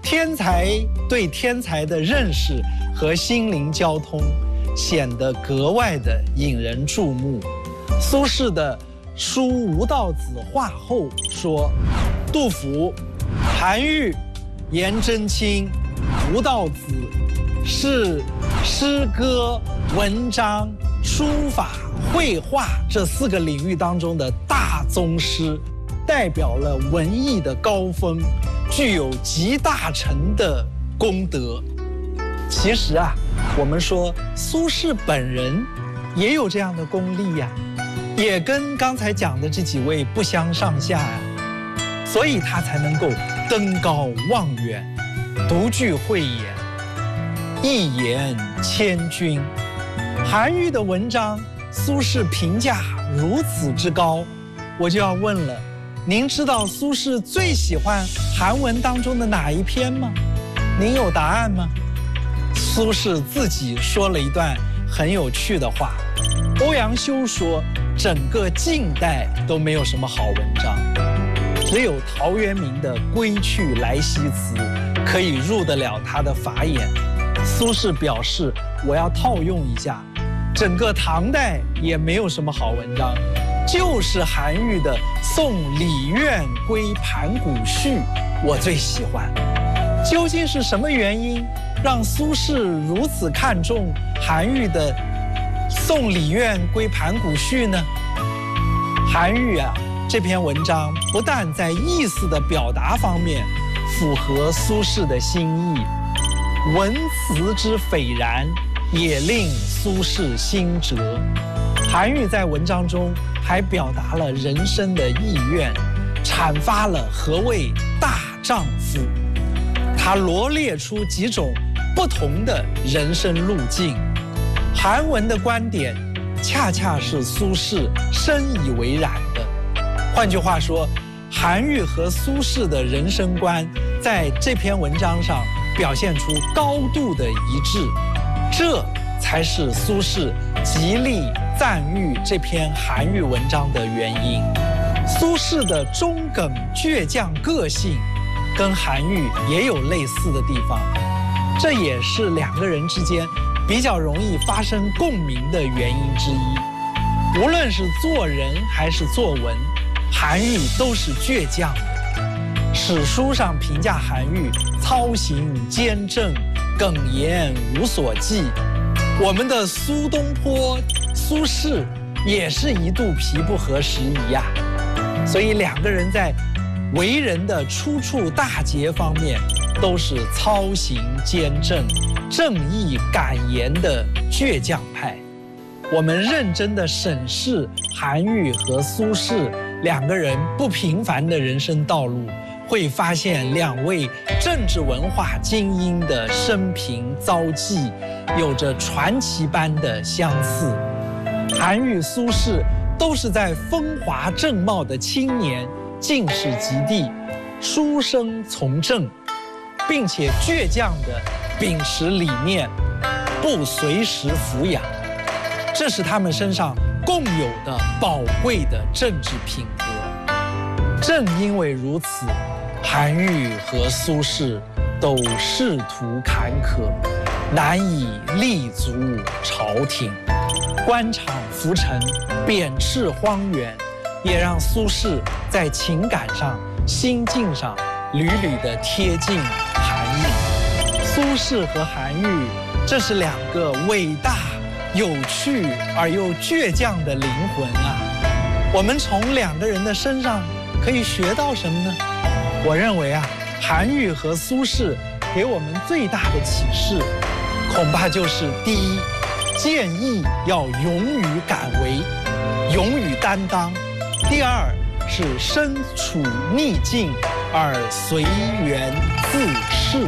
天才对天才的认识和心灵交通显得格外的引人注目。苏轼的《书吴道子画后》说：“杜甫、韩愈、颜真卿、吴道子是诗歌、文章、书法、绘画这4个领域当中的大宗师，代表了文艺的高峰，具有集大成的功德。”其实啊，我们说苏轼本人也有这样的功力呀，也跟刚才讲的这几位不相上下呀，所以他才能够登高望远，独具慧眼，一言千钧。韩愈的文章，苏轼评价如此之高，我就要问了，您知道苏轼最喜欢韩文当中的哪一篇吗？您有答案吗？苏轼自己说了一段很有趣的话，欧阳修说，整个晋代都没有什么好文章，只有陶渊明的《归去来兮辞》可以入得了他的法眼。苏轼表示，我要套用一下，整个唐代也没有什么好文章，就是韩愈的《送李渊归盘古序》我最喜欢。究竟是什么原因让苏轼如此看重韩愈的《送李渊归盘古序》呢？韩愈啊，这篇文章不但在意思的表达方面符合苏轼的心意，文辞之斐然也令苏轼心折。韩愈在文章中还表达了人生的意愿，阐发了何谓大丈夫。他罗列出几种不同的人生路径。韩文的观点恰恰是苏轼深以为然的。换句话说，韩愈和苏轼的人生观在这篇文章上表现出高度的一致，这才是苏轼极力赞誉这篇韩愈文章的原因。苏轼的中耿倔强个性跟韩愈也有类似的地方，这也是两个人之间比较容易发生共鸣的原因之一。无论是做人还是作文，韩愈都是倔强的。史书上评价韩愈操行坚正，耿言无所忌。我们的苏东坡、苏轼也是一度皮不合时宜呀。所以两个人在为人的出处大节方面都是操行坚正、正义敢言的倔强派。我们认真地审视韩愈和苏轼两个人不平凡的人生道路，会发现两位政治文化精英的生平遭际有着传奇般的相似。韩愈、苏轼都是在风华正茂的青年进士及第，书生从政，并且倔强地秉持理念，不随时俯仰，这是他们身上共有的宝贵的政治品格。正因为如此，韩愈和苏轼都仕途坎坷，难以立足朝廷，官场浮沉，贬斥荒原，也让苏轼在情感上、心境上屡屡地贴近韩愈。苏轼和韩愈，这是两个伟大、有趣而又倔强的灵魂啊！我们从两个人的身上可以学到什么呢？我认为啊，韩愈和苏轼给我们最大的启示，恐怕就是第一，建议要勇于敢为，勇于担当；第二是身处逆境而随缘自适。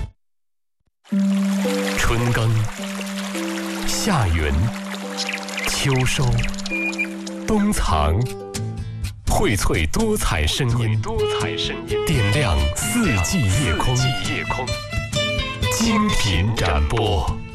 春耕、夏耘、秋收、冬藏，荟萃多彩声音，点亮四季夜空，精品展播。